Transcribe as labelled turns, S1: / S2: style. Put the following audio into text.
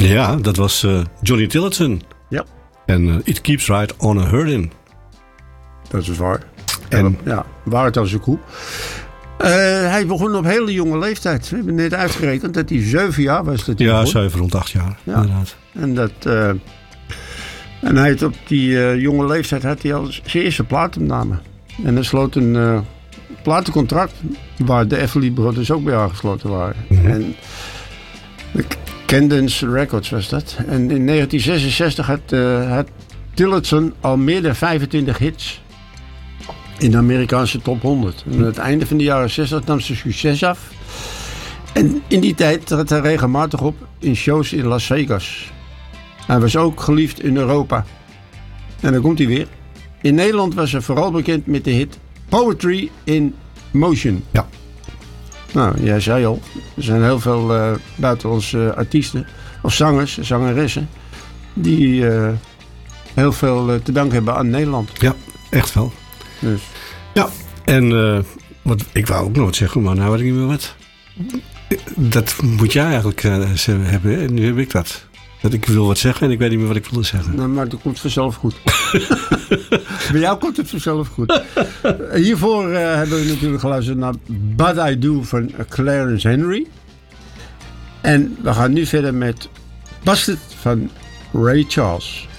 S1: Ja, dat was Johnny Tillotson.
S2: Ja.
S1: En It Keeps Right on a Hurtin'.
S2: Dat is waar.
S1: En
S2: waarheid als een koe. Hij begon op hele jonge leeftijd. We hebben net uitgerekend dat hij 7 jaar was. Dat hij
S1: ja,
S2: begon.
S1: 7 rond 8 jaar. Ja. Inderdaad.
S2: En hij had op die jonge leeftijd had hij al zijn eerste platenopname. En hij sloot een platencontract waar de Everly Brothers ook bij aangesloten waren.
S1: Mm-hmm.
S2: En Candence Records was dat. En in 1966 had Tillotson al meer dan 25 hits in de Amerikaanse top 100. En aan het einde van de jaren 60 nam ze succes af. En in die tijd trad hij regelmatig op in shows in Las Vegas. Hij was ook geliefd in Europa. En dan komt hij weer. In Nederland was hij vooral bekend met de hit Poetry in Motion.
S1: Ja.
S2: Nou, jij zei al, er zijn heel veel buitenlandse artiesten of zangers, zangeressen die heel veel te danken hebben aan Nederland.
S1: Ja, echt wel.
S2: Dus.
S1: Ja, en ik wou ook nog wat zeggen, maar nou weet ik niet meer wat. Dat moet jij eigenlijk hebben, hè? Nu heb ik dat. Dat ik wil wat zeggen en ik weet niet meer wat ik wilde zeggen.
S2: Nou, maar dat komt vanzelf goed. Bij jou komt het vanzelf goed. Hiervoor hebben we natuurlijk geluisterd naar But I Do van Clarence Henry. En we gaan nu verder met Busted van Ray Charles.